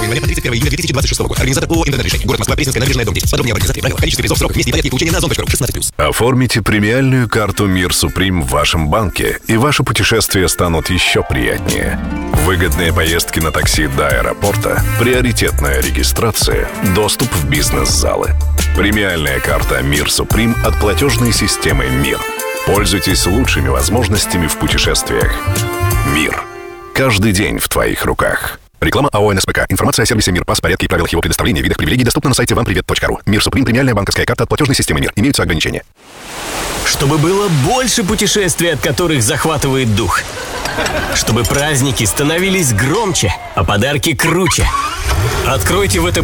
января по 31 июля 2026 года. Организатор ООО «Интернет-решение». Город Москва, Пресненская набережная, дом 10. Подробнее об организации правила, количестве призов, сроках, месте и порядке получения на zon.ru. 16+. Оформите премиальную карту «Мир Суприм» в вашем банке, и ваши путешествия станут еще приятнее. Выгодные поездки на такси до аэропорта, приоритетная регистрация, доступ в бизнес-залы. Премиальная карта «Мир Суприм» от платежной системы «Мир». Пользуйтесь лучшими возможностями в путешествиях. «Мир». Каждый день в твоих руках. Реклама АО «НСПК». Информация о сервисе «Мир Пас», порядке и правилах его предоставления, видах привилегий доступна на сайте вампривет.ру. «Мир Суприм» — премиальная банковская карта от платежной системы «Мир». Имеются ограничения. Чтобы было больше путешествий, от которых захватывает дух. Чтобы праздники становились громче, а подарки круче. Откройте ВТБ